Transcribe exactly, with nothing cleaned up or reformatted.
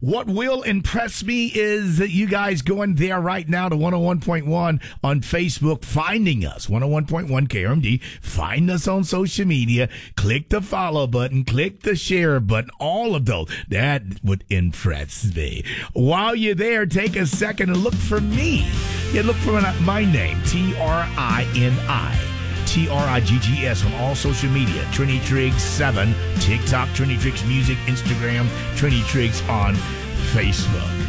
What will impress me is that you guys going there right now to one oh one point one on Facebook, finding us, one oh one point one K R M D, find us on social media, click the follow button, click the share button, all of those. That would impress me. While you're there, take a second and look for me. Yeah, look for my name, T R I N I. T R I G G S on all social media. Trini Triggs seven, TikTok, Trini Triggs Music, Instagram, Trini Triggs on Facebook.